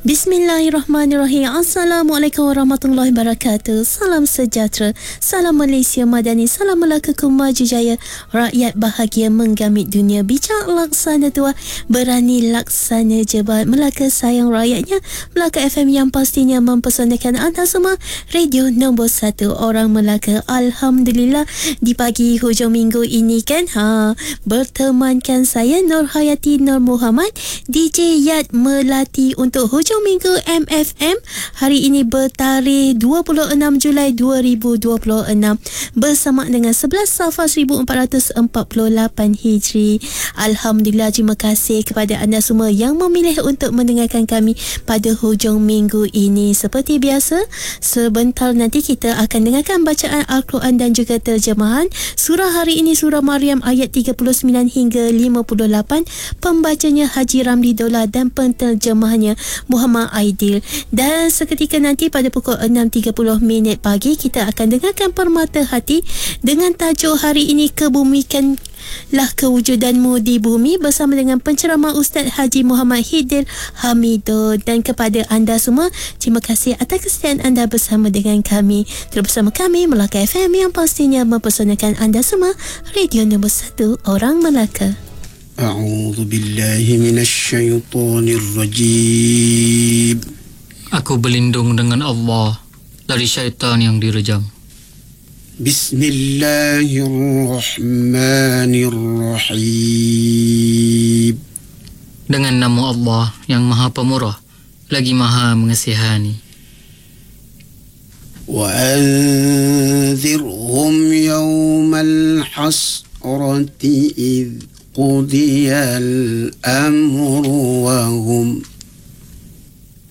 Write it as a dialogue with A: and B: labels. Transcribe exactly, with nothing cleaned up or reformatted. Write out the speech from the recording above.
A: Bismillahirrahmanirrahim. Assalamualaikum warahmatullahi wabarakatuh. Salam sejahtera, salam Malaysia Madani, salam Melaka Kemajuan Jaya. Rakyat bahagia menggamit dunia, bijak laksana tua, berani laksana jebat. Melaka sayang rakyatnya, Melaka F M yang pastinya mempesonakan anda semua. Radio nombor satu orang Melaka. Alhamdulillah, di pagi hujung minggu ini kan ha, bertemankan saya Nur Hayati Nur Muhammad, D J Yat Melati untuk hujung minggu M F M. Hari ini bertarikh dua puluh enam Julai dua ribu dua puluh enam bersama dengan sebelas Safar seribu empat ratus empat puluh lapan Hijri. Alhamdulillah, terima kasih kepada anda semua yang memilih untuk mendengarkan kami pada hujung minggu ini. Seperti biasa, sebentar nanti kita akan dengarkan bacaan Al-Quran dan juga terjemahan. Surah hari ini surah Maryam ayat tiga puluh sembilan hingga lima puluh lapan. Pembacanya Haji Ramli Dola dan penterjemahnya Muhammad Aidil. Dan seketika nanti pada pukul enam tiga puluh minit pagi kita akan dengarkan Permata Hati dengan tajuk hari ini Kebumikanlah Kewujudanmu di Bumi bersama dengan penceramah Ustaz Haji Muhammad Hidir Hamido. Dan kepada anda semua, terima kasih atas kesetiaan anda bersama dengan kami. Terus bersama kami Melaka F M yang pastinya mempesonakan anda semua. Radio nombor satu orang Melaka.
B: A'udzu billahi minasy syaithanir rajim.
C: Aku berlindung dengan Allah dari syaitan yang direjam.
B: Bismillahirrahmanirrahim.
C: Dengan nama Allah yang Maha Pemurah lagi Maha Mengasihani.
B: Wa anzirhum yawmal hasrati idh qudiyal amru wa hum